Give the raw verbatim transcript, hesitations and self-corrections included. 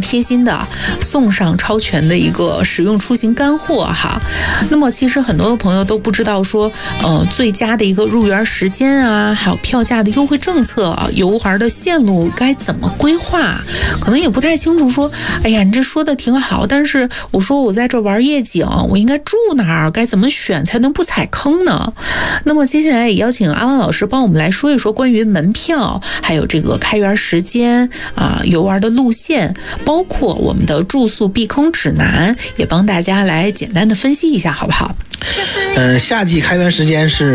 贴心的送上超全的一个实用出行干货哈。那么其实很多的朋友都不知道说，呃，最佳的一个入园时间啊，还有票价的优惠政策，游玩的线路该怎么规划，可能也不太清楚说，哎呀，你这说的挺好，但是我说我在这玩夜景，我应该住哪儿，该怎么选才能不踩坑呢？那么接下来也邀请阿万老师帮我们来说一说关于门票，还有这个开园时间啊、游玩的路线，包括我们的住宿避坑指南，也帮大家来简单的分析一下，好不好？ 呃，夏季开园时间是